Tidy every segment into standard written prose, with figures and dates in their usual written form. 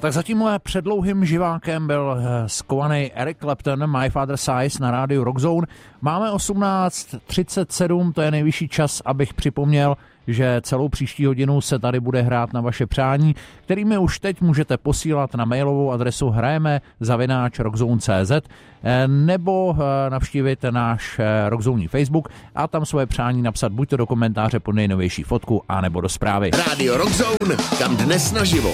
Tak za tímhle předlouhým živákem byl skovaný Eric Clapton, My Father's Eyes na rádiu Rockzone. Máme 18:37, to je nejvyšší čas, abych připomněl, že celou příští hodinu se tady bude hrát na vaše přání, kterými už teď můžete posílat na mailovou adresu hrajeme@rockzone.cz nebo navštívit náš Rockzone Facebook a tam svoje přání napsat buď to do komentáře pod nejnovější fotku, anebo do zprávy. Rádio Rockzone, kam dnes naživo.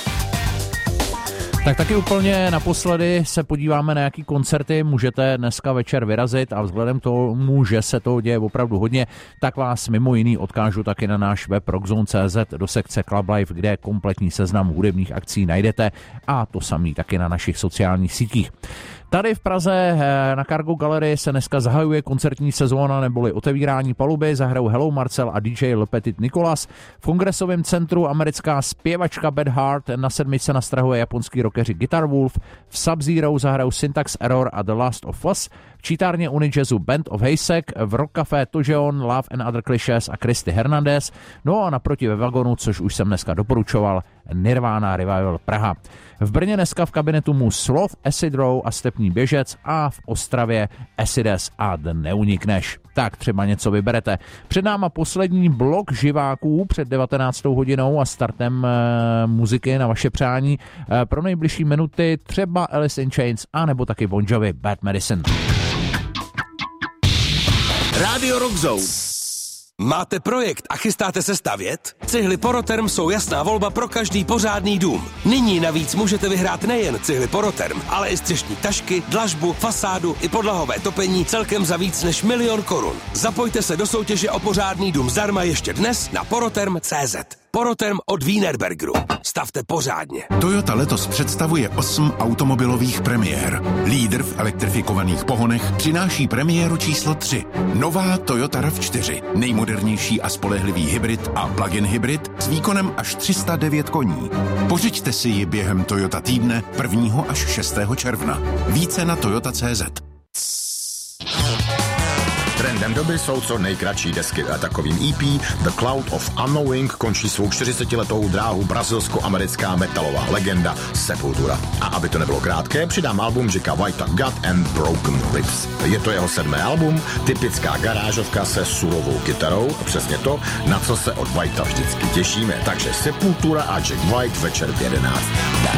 Tak taky úplně naposledy se podíváme na jaký koncerty můžete dneska večer vyrazit a vzhledem k tomu, že se toho děje opravdu hodně, tak vás mimo jiný odkážu taky na náš web rockzone.cz do sekce Club Life, kde kompletní seznam hudebních akcí najdete a to samý taky na našich sociálních sítích. Tady v Praze na Cargo Gallery se dneska zahajuje koncertní sezóna neboli otevírání paluby, zahrajou Hello Marcel a DJ Le Petit Nicolas. V Kongresovém centru americká zpěvačka Bad Heart, na 7 na strahuje japonský rockeři Guitar Wolf, v Sub-Zero zahrajou Syntax Error a The Last of Us, v čítárně Unijazzu Band of Heysek, v Rock Café Tožeon, Love and Other Clichés a Christy Hernandez, no a naproti ve vagonu, což už jsem dneska doporučoval, Nirvana Revival Praha. V Brně dneska v kabinetu mu Sloth, Acid Row a Stepní běžec a v Ostravě Acides a The Neunikneš. Tak třeba něco vyberete. Před náma poslední blok živáků před 19. hodinou a startem muziky na vaše přání. Pro nejbližší minuty třeba Alice in Chains a nebo taky Bon Jovi Bad Medicine. Rádio Rockzone. Máte projekt a chystáte se stavět? Cihly Poroterm jsou jasná volba pro každý pořádný dům. Nyní navíc můžete vyhrát nejen cihly Poroterm, ale i střešní tašky, dlažbu, fasádu i podlahové topení celkem za víc než 1 000 000 korun. Zapojte se do soutěže o pořádný dům zdarma ještě dnes na poroterm.cz. Poroterm od Wienerbergeru. Stavte pořádně. Toyota letos představuje 8 automobilových premiér. Lídr v elektrifikovaných pohonech přináší premiéru číslo 3. Nová Toyota RAV4. Nejmodernější a spolehlivý hybrid a plug-in hybrid s výkonem až 309 koní. Pořiďte si ji během Toyota týdne 1. až 6. června. Více na toyota.cz. Trendem doby jsou co nejkratší desky a takovým EP The Cloud of Unknowing končí svou 40letou dráhu brazilsko-americká metalová legenda Sepultura. A aby to nebylo krátké, přidám album Jacka Whitea God and Broken Ribs. Je to jeho 7. album, typická garážovka se surovou kytarou, přesně to, na co se od Whitea vždycky těšíme. Takže Sepultura a Jack White večer v 11.